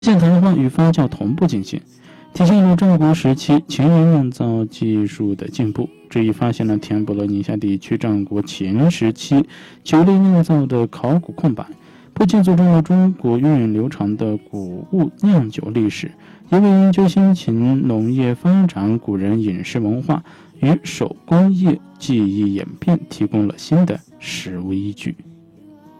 现糖化与发酵同步进行，体现了战国时期秦人酿造技术的进步。这一发现呢，填补了宁夏地区战国秦时期酒类酿造的考古空白，不仅佐证了中国源远流长的谷物酿酒历史，也为研究先秦农业发展、古人饮食文化与手工业技艺演变提供了新的实物依据。